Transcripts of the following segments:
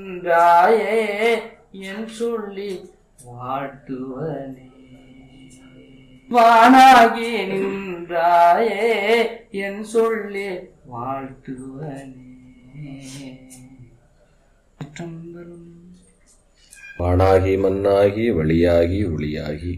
நின்றாயே என் சொல்லி வாழ்த்துவனே. வானாகி நின்றாயே என் சொல்லி வாழ்த்துவனே. வானாகி மண்ணாகி வழியாகி ஒளியாகி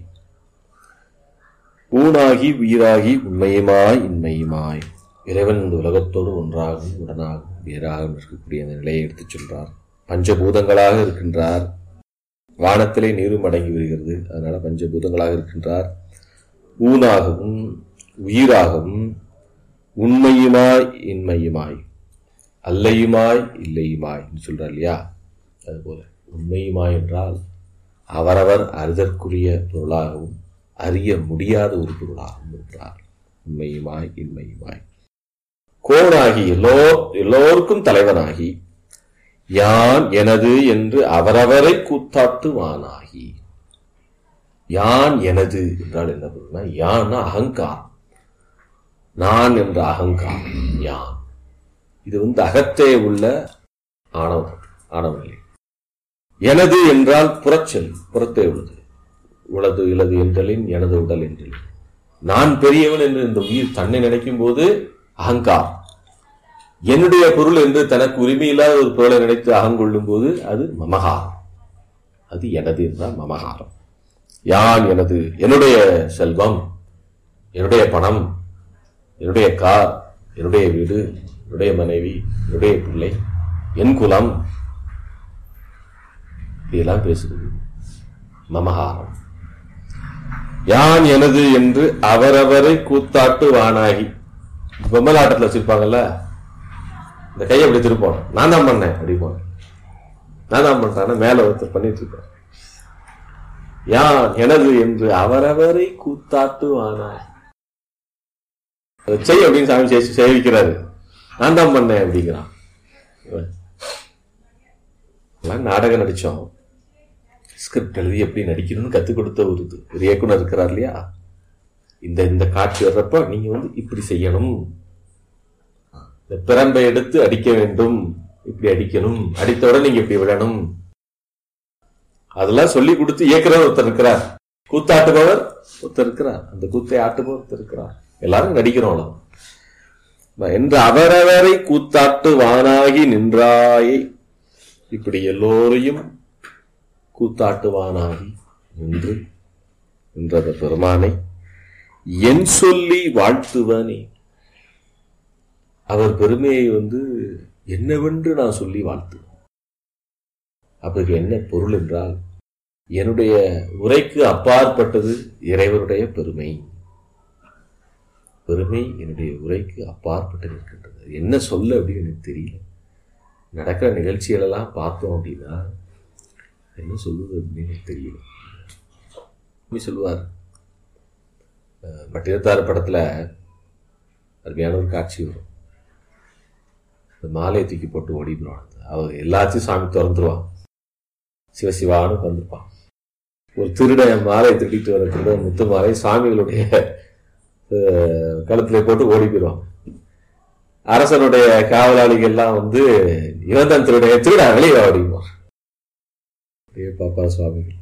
ஊனாகி உயிராகி உண்மையுமாய் இன்மையுமாய் இறைவன் இந்த உலகத்தோடு ஒன்றாகவும் உடனாகவும் வேறாகவும் இருக்கக்கூடிய அந்த நிலையை எடுத்துச் சொல்றார். பஞ்சபூதங்களாக இருக்கின்றார். வானத்திலே நீரும் அடங்கி வருகிறது, அதனால பஞ்சபூதங்களாக இருக்கின்றார். ஊனாகவும் உயிராகவும் உண்மையுமாய் இன்மையுமாய் அல்லையுமாய் இல்லையுமாய் சொல்றார் இல்லையா? அதுபோல உண்மையுமாய் என்றால் அவரவர் அறிதற்குரிய பொருளாகவும் அறிய முடியாத ஒரு பொருளாகவும் இருக்கிறார். உண்மையுமாய் இன்மையுமாய் கோனாகி எல்லோருக்கும் தலைவனாகி யான் எனது என்று அவரவரை கூத்தாட்டுவானாகி. யான் எனது என்றால் என்ன பொருள்னா, யான்னா அகங்காரம், நான் என்ற அகங்காரம் யான். இது அகத்தே உள்ள ஆணவநிலை. எனது என்றால் புறச்சொல், புறத்தே உள்ளது. உளது இலது என்றலின் எனது உடல் என்றலின் நான் பெரியவன் என்று இந்த உயிர் தன்னை நினைக்கும் போது அகங்காரம். என்னுடைய பொருள் என்று தனக்கு உரிமையில்லாத ஒரு பொருளை நினைத்து அகங்கொள்ளும் போது அது மமகாரம். அது எனது என்றால் மமகாரம். யான் எனது, என்னுடைய செல்வம், என்னுடைய பணம், என்னுடைய கார், என்னுடைய வீடு, என்னுடைய மனைவி, என்னுடைய பிள்ளை, என் குலம், இதெல்லாம் பேசுகிறது மமகாரம். யான் எனது என்று அவரவரை கூத்தாட்டு வானாகி. பொம்மலாட்டத்தில் வச்சிருப்பாங்கல்ல, இந்த கையை அப்படி திருப்போம், நான் தான் பண்ணேன் அப்படி போன, நான் தான் பண்றேன் மேல ஒருத்தர் பண்ணிட்டு இருப்பேன். யான் எனது என்று அவரவரை கூத்தாட்டு வானாகி. செய் அப்படின்னு சாமி சேவிக்கிறாரு, நான் தான் பண்ணேன் அப்படிங்கிறான். நாடகம் நடிச்சோம், ஸ்கிரிப்ட் எழுதி எப்படி நடிக்கணும்னு கத்துக் கொடுத்த ஒரு இயக்குனர் இருக்கிறார் இல்லையா? இந்த காட்சி வர்றப்ப நீங்க இப்படி செய்யணும், இந்த பிரம்பை எடுத்து அடிக்க வேண்டும், இப்படி அடிக்கணும், அடித்தவுடன் நீங்க இப்படி விடணும், அதெல்லாம் சொல்லி கொடுத்து இயக்குனர் ஒருத்தர் இருக்கிறார், கூத்தாட்டுபவர் ஒருத்தர் இருக்கிறார், அந்த கூத்தை ஆட்டுபவர் ஒருத்தர் இருக்கிறார். எல்லாரும் நடிக்கிறோம் என்று அவரவரை கூத்தாட்டு வானாகி நின்றாயே. இப்படி எல்லோரையும் கூத்தாட்டுவானாகி நின்று நின்றத பெருமானை என் சொல்லி வாழ்த்துவனே. அவர் பெருமையை என்னவென்று நான் சொல்லி வாழ்த்துவேன். அப்படி என்ன பொருள் என்றால், என்னுடைய உரைக்கு அப்பாற்பட்டது இறைவனுடைய பெருமை. பெருமை என்னுடைய உரைக்கு அப்பாற்பட்டு இருக்கின்றது. என்ன சொல்ல அப்படின்னு எனக்கு தெரியல. நடக்கிற நிகழ்ச்சிகளெல்லாம் பார்த்தோம் அப்படின்னா என்ன சொல்லுவது அப்படின்னு எனக்கு தெரியல. சொல்லுவார், பட்டினத்தார் படத்துல அருமையான ஒரு காட்சி வரும். இந்த மாலையை தூக்கி போட்டு ஓடிடுவான். அவர் எல்லாத்தையும் சாமி திறந்துருவான், சிவசிவான்னு வந்துருப்பான். ஒரு திருடன் மாலையை திருடிட்டு வர திருடன் முத்து மாலை சாமிகளுடைய கழுத்துல போட்டு ஓடி போயிடுவான். அரசனுடைய காவலாளிகள்லாம் இவன் தான் திருடா வெளியே ஓடிடுவான். பாப்பா சுவாமிகள்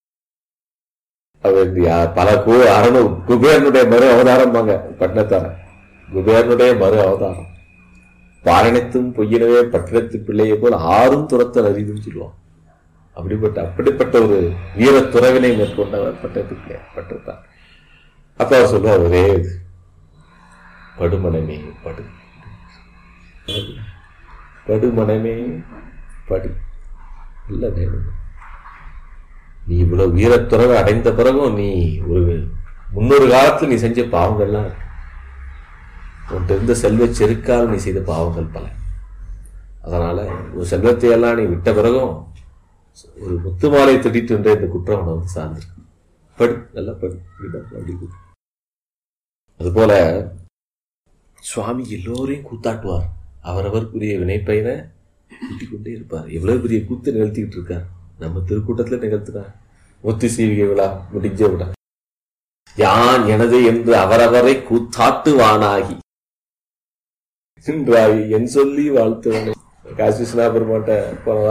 அவர் பல குபேரனுடைய மறு அவதாரம் வாங்க. பட்டினத்தார குபேரனுடைய மறு அவதாரம். பாரணித்தும் பொய்யினவே பட்டினத்து பிள்ளையை போல் ஆறும் துரத்தல் அறிவுன்னு சொல்லுவான். அப்படிப்பட்ட ஒரு வீரத்துறவினை மேற்கொண்டவர் பட்டினத்தார். அப்ப அவர் சொல்லுவார், ஒரே இது படுமனமே படு, படுமனமே படு. இல்ல வேணும், நீ இவ்வளவு வீரத்துறவை அடைந்த பிறகும் நீ ஒரு முன்னொரு காலத்துல நீ செஞ்ச பாவங்கள்லாம் இருக்கு. உன்ட்டு இருந்த செல்வ செருக்கால் நீ செய்த பாவங்கள் பல. அதனால ஒரு செல்வத்தையெல்லாம் நீ விட்ட பிறகும் ஒரு முத்து மாலை திட்டிட்டு என்ற இந்த குற்றம் உன சார்ந்திருக்கு. படு, நல்லா படு. அப்படி அதுபோல சுவாமி எல்லோரையும் கூத்தாட்டுவார். அவரவருக்குரிய வினைப்பயனை கூட்டிக் கொண்டே இருப்பார். எவ்வளவு பெரிய கூத்து நிகழ்த்திக்கிட்டு இருக்கார். நம்ம திருக்கூட்டத்துல நிகழ்த்தினார். முத்து சீவிகை விழா முடிஞ்ச விழா. யான் எனது என்று அவரவரை கூத்தாட்டுவானாகி என் சொல்லி வாழ்த்துவனை. காசி விஸ்வநாத பெருமாட்ட போன